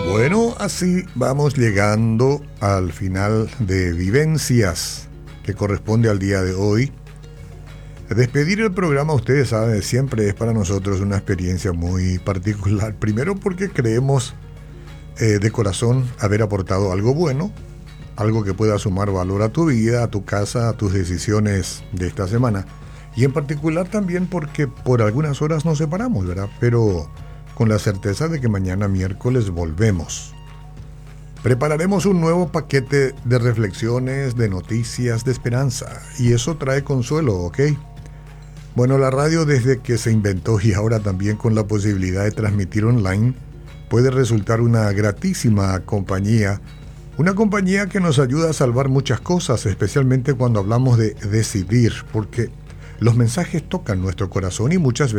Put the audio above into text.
Bueno, así vamos llegando al final de Vivencias, que corresponde al día de hoy. Despedir el programa, ustedes saben, siempre es para nosotros una experiencia muy particular. Primero porque creemos de corazón haber aportado algo bueno, algo que pueda sumar valor a tu vida, a tu casa, a tus decisiones de esta semana. Y en particular también porque por algunas horas nos separamos, ¿verdad? Pero con la certeza de que mañana miércoles volvemos. Prepararemos un nuevo paquete de reflexiones, de noticias, de esperanza. Y eso trae consuelo, ¿ok? Bueno, la radio desde que se inventó y ahora también con la posibilidad de transmitir online, puede resultar una gratísima compañía. Una compañía que nos ayuda a salvar muchas cosas, especialmente cuando hablamos de decidir, porque los mensajes tocan nuestro corazón y muchas veces